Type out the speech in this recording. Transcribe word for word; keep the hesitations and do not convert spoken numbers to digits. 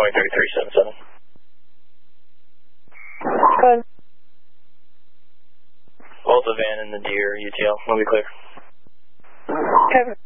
Boeing thirty-three seventy-seven. Good. Both the van and the Deer U T L will be clear. Kevin.